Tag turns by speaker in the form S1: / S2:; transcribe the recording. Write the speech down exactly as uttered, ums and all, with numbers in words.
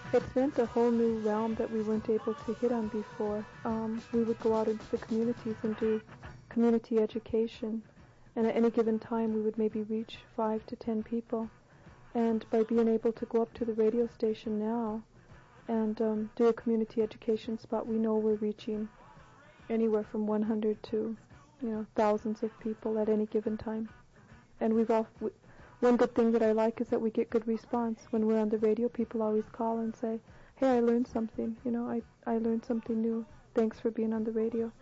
S1: It's meant a whole new realm that we weren't able to hit on before. Um, we would go out into the communities and do community education, and at any given time we would maybe reach five to ten people. And by being able to go up to the radio station now and um, do a community education spot, we know we're reaching anywhere from one hundred to, you know, thousands of people at any given time. And we've all, we, one good thing that I like is that we get good response. When we're on the radio, people always call and say, hey, I learned something, you know, I, I learned something new. Thanks for being on the radio.